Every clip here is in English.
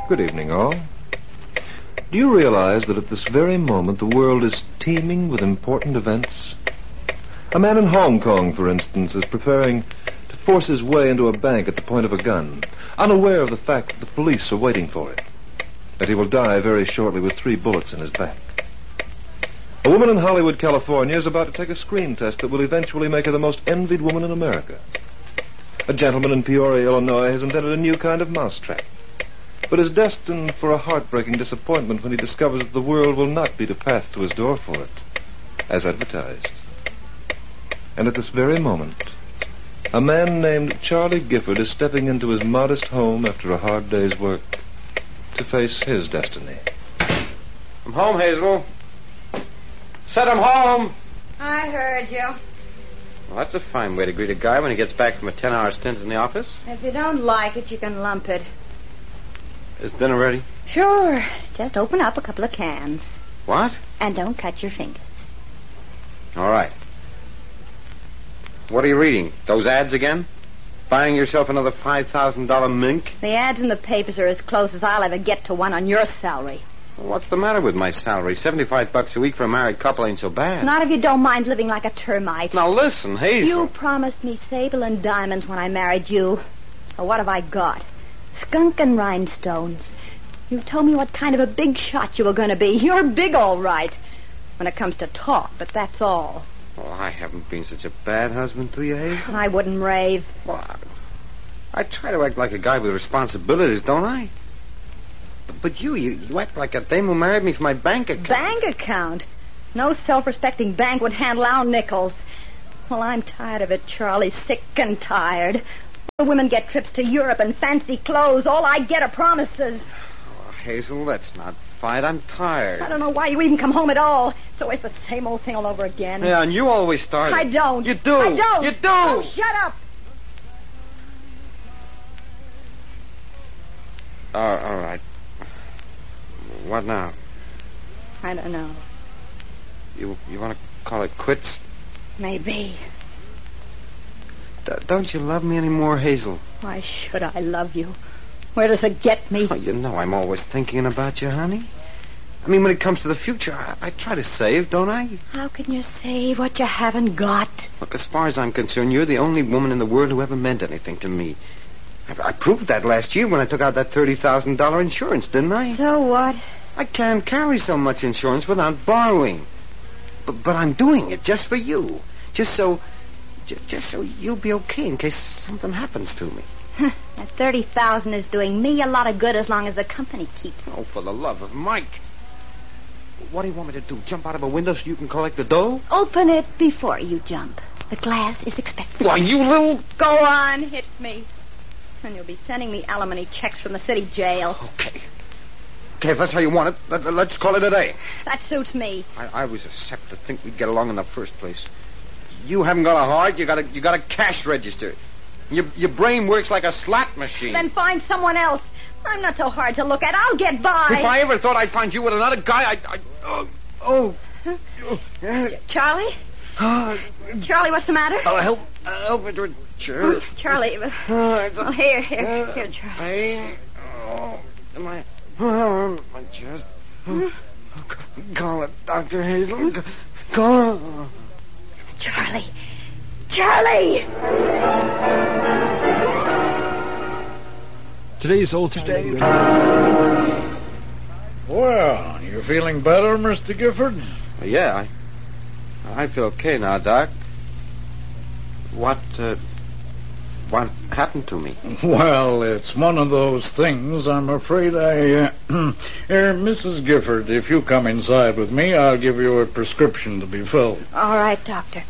Good evening, all. Do you realize that at this very moment the world is teeming with important events? A man in Hong Kong, for instance, is preparing to force his way into a bank at the point of a gun, unaware of the fact that the police are waiting for him, that he will die very shortly with 3 bullets in his back. A woman in Hollywood, California, is about to take a screen test that will eventually make her the most envied woman in America. A gentleman in Peoria, Illinois, has invented a new kind of mousetrap, but is destined for a heartbreaking disappointment when he discovers that the world will not beat a path to his door for it, as advertised. And at this very moment, a man named Charlie Gifford is stepping into his modest home after a hard day's work to face his destiny. I'm home, Hazel. Said I'm home. I heard you. Well, that's a fine way to greet a guy when he gets back from a 10-hour stint in the office. If you don't like it, you can lump it. Is dinner ready? Sure. Just open up a couple of cans. What? And don't cut your fingers. All right. What are you reading? Those ads again? Buying yourself another $5,000 mink? The ads in the papers are as close as I'll ever get to one on your salary. Well, what's the matter with my salary? $75 a week for a married couple ain't so bad. Not if you don't mind living like a termite. Now listen, Hazel. You promised me sable and diamonds when I married you. Well, what have I got? Skunk and rhinestones. You told me what kind of a big shot you were going to be. You're big, all right, when it comes to talk, but that's all. Oh, I haven't been such a bad husband to you, Hazel. I wouldn't rave. Well, I try to act like a guy with responsibilities, don't I? But you act like a dame who married me for my bank account. Bank account? No self-respecting bank would handle our nickels. Well, I'm tired of it, Charlie. Sick and tired. The women get trips to Europe and fancy clothes. All I get are promises. Oh, Hazel, that's not fight. I'm tired. I don't know why you even come home at all. It's always the same old thing all over again. Yeah, and you always start. I don't. You do. I don't. You do. Oh, shut up. All right. What now? I don't know. You want to call it quits? Maybe. Don't you love me anymore, Hazel? Why should I love you? Where does it get me? Oh, you know I'm always thinking about you, honey. I mean, when it comes to the future, I try to save, don't I? How can you save what you haven't got? Look, as far as I'm concerned, you're the only woman in the world who ever meant anything to me. I proved that last year when I took out that $30,000 insurance, didn't I? So what? I can't carry so much insurance without borrowing. But I'm doing it just for you. Just so you'll be okay in case something happens to me. That $30,000 is doing me a lot of good as long as the company keeps it. Oh, for the love of Mike. What do you want me to do? Jump out of a window so you can collect the dough? Open it before you jump. The glass is expensive. Why, you little... Go on, hit me. And you'll be sending me alimony checks from the city jail. Okay, if that's how you want it, let's call it a day. That suits me. I was apt to think we'd get along in the first place. You haven't got a heart, you got a cash register. Your brain works like a slot machine. Then find someone else. I'm not so hard to look at. I'll get by. If I ever thought I'd find you with another guy, Charlie? Charlie, what's the matter? Oh, help me to a chair. Charlie. Well, here, Charlie. My chest. Call it, Dr. Hazel. Call. Charlie. Today's Altered Day. Well, you feeling better, Mr. Gifford? Yeah, I feel okay now, Doc. What happened to me? Well, it's one of those things. I'm afraid Mrs. Gifford, if you come inside with me, I'll give you a prescription to be filled. All right, Doctor.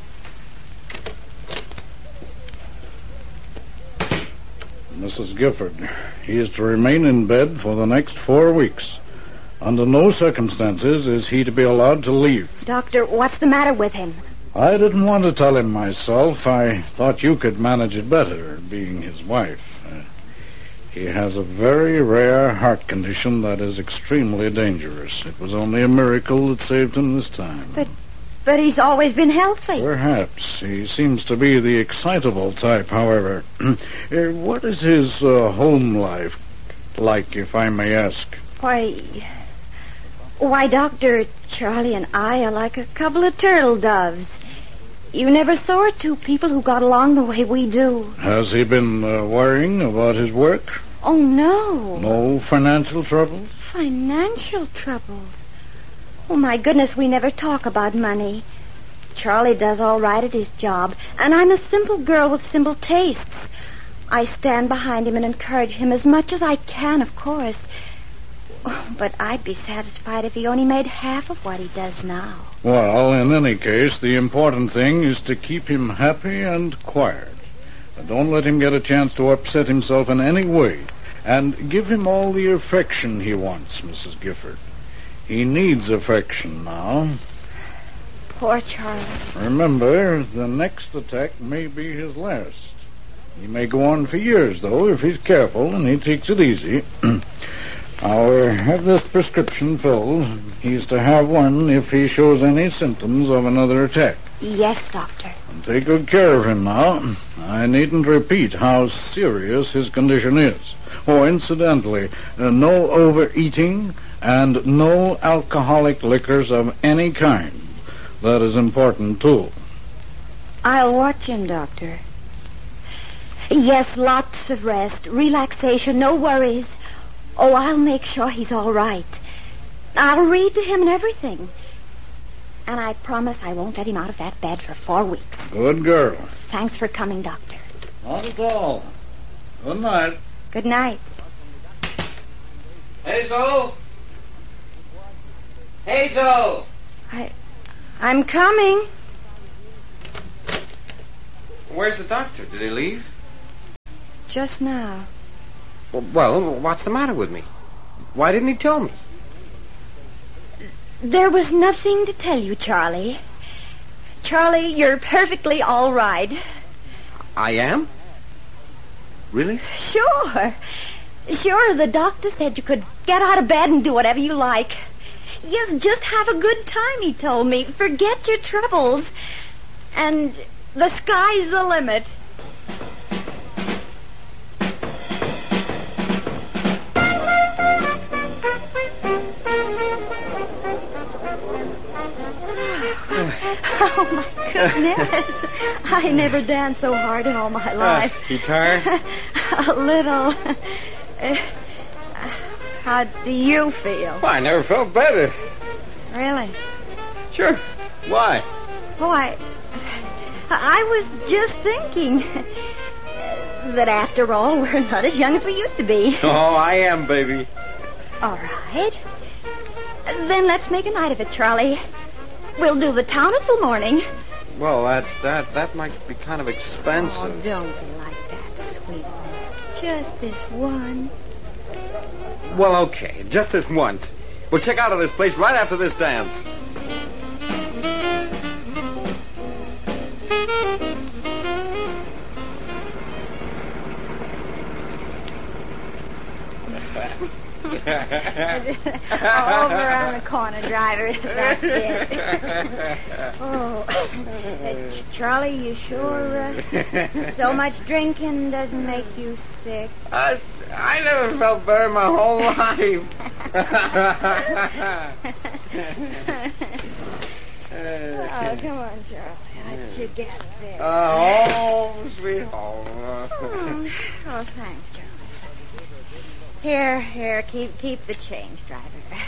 Mrs. Gifford, he is to remain in bed for the next 4 weeks. Under no circumstances is he to be allowed to leave. Doctor, what's the matter with him? I didn't want to tell him myself. I thought you could manage it better, being his wife. He has a very rare heart condition that is extremely dangerous. It was only a miracle that saved him this time. But he's always been healthy. Perhaps. He seems to be the excitable type, however. What is his home life? like, if I may ask? Why, Doctor, Charlie and I are like a couple of turtle doves. You never saw two people who got along the way we do. Has he been worrying about his work? Oh, no. No financial troubles? Financial troubles? Oh, my goodness, we never talk about money. Charlie does all right at his job, and I'm a simple girl with simple tastes. I stand behind him and encourage him as much as I can, of course. Oh, but I'd be satisfied if he only made half of what he does now. Well, in any case, the important thing is to keep him happy and quiet. Don't let him get a chance to upset himself in any way. And give him all the affection he wants, Mrs. Gifford. He needs affection now. Poor Charlie. Remember, the next attack may be his last. He may go on for years, though, if he's careful and he takes it easy. I'll have this prescription filled. He's to have one if he shows any symptoms of another attack. Yes, Doctor. And take good care of him now. I needn't repeat how serious his condition is. Oh, incidentally, no overeating and no alcoholic liquors of any kind. That is important, too. I'll watch him, Doctor. Yes, lots of rest, relaxation, no worries. Oh, I'll make sure he's all right. I'll read to him and everything. And I promise I won't let him out of that bed for 4 weeks. Good girl. Thanks for coming, Doctor. Not at all. Good night. Good night. Hazel! Hazel! I'm coming. Where's the doctor? Did he leave? Just now. Well, what's the matter with me? Why didn't he tell me? There was nothing to tell you, Charlie. Charlie, you're perfectly all right. I am? Really? Sure. Sure, the doctor said you could get out of bed and do whatever you like. Yes, just have a good time, he told me. Forget your troubles. And the sky's the limit. Oh, my goodness. I never danced so hard in all my life. You tired? A little. How do you feel? Well, I never felt better. Really? Sure. Why? Oh, I was just thinking that after all, we're not as young as we used to be. Oh, I am, baby. All right. Then let's make a night of it, Charlie. We'll do the town until morning. Well, that might be kind of expensive. Oh, don't be like that, sweetness. Just this once. Well, okay. Just this once. We'll check out of this place right after this dance. Over on the corner, driver. That's it. Oh, Charlie, you sure? So much drinking doesn't make you sick. I never felt better my whole life. Oh, come on, Charlie. How'd you get there? Home, sweet home. Oh, thanks, Charlie. Here, keep the change, driver.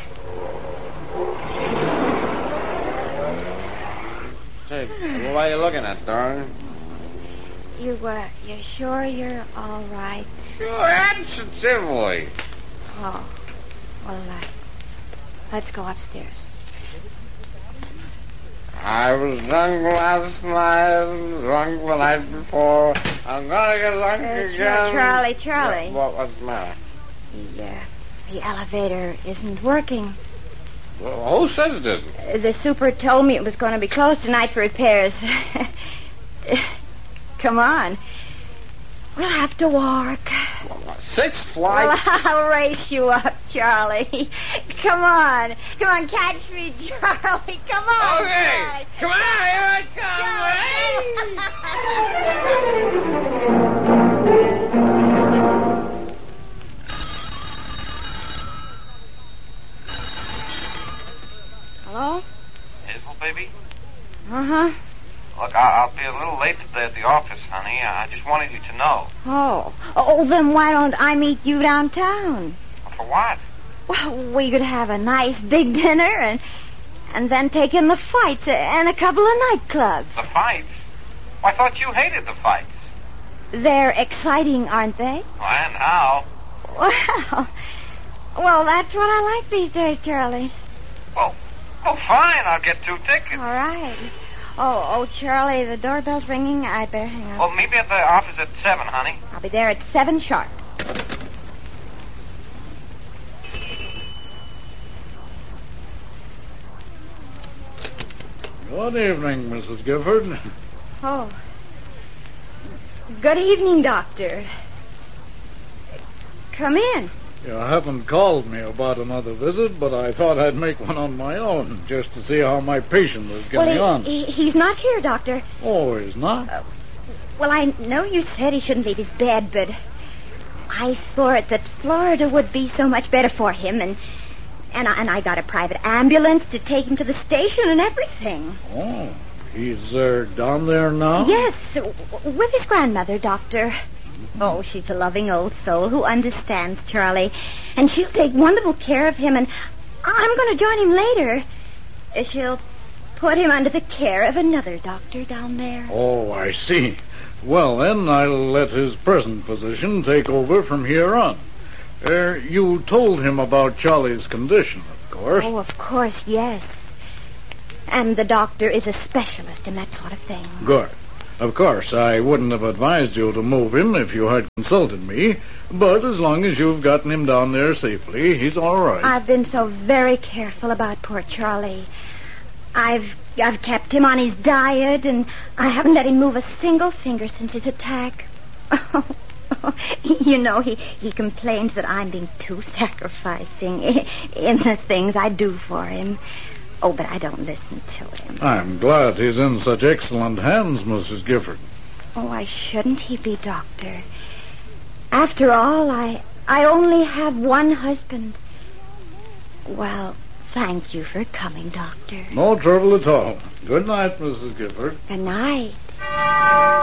Hey, what are you looking at, darling? You sure you're all right? Sure, absolutely. Oh, well, let's go upstairs. I was drunk last night, drunk the night before. I'm gonna get drunk again. Charlie. What's the matter? The elevator isn't working. Well, who says it isn't? The super told me it was going to be closed tonight for repairs. Come on. We'll have to walk. Well, 6 flights? Well, I'll race you up, Charlie. Come on, catch me, Charlie. Come on. Okay. Charlie. Come on, here I come. Hey! 啊！ Uh-huh. Look, I'll be a little late today at the office, honey. I just wanted you to know. Oh, then why don't I meet you downtown? For what? Well, we could have a nice big dinner and then take in the fights and a couple of nightclubs. The fights? Well, I thought you hated the fights. They're exciting, aren't they? And how? Well, that's what I like these days, Charlie. Well, fine. I'll get 2 tickets. All right. Oh, Charlie, the doorbell's ringing. I better hang up. Well, meet me at the office at 7, honey. I'll be there at 7 sharp. Good evening, Mrs. Gifford. Oh. Good evening, Doctor. Come in. You haven't called me about another visit, but I thought I'd make one on my own, just to see how my patient was getting on. He's not here, Doctor. Oh, he's not? Well, I know you said he shouldn't leave his bed, but I thought that Florida would be so much better for him, and I got a private ambulance to take him to the station and everything. Oh, he's down there now? Yes, with his grandmother, Doctor. Oh, she's a loving old soul who understands Charlie, and she'll take wonderful care of him, and I'm going to join him later. She'll put him under the care of another doctor down there. Oh, I see. Well, then, I'll let his present physician take over from here on. You told him about Charlie's condition, of course. Oh, of course, yes. And the doctor is a specialist in that sort of thing. Good. Of course, I wouldn't have advised you to move him if you had consulted me, but as long as you've gotten him down there safely, he's all right. I've been so very careful about poor Charlie. I've kept him on his diet, and I haven't let him move a single finger since his attack. You know, he complains that I'm being too sacrificing in the things I do for him. Oh, but I don't listen to him. I'm glad he's in such excellent hands, Mrs. Gifford. Oh, why shouldn't he be, Doctor? After all, I only have one husband. Well, thank you for coming, Doctor. No trouble at all. Good night, Mrs. Gifford. Good night.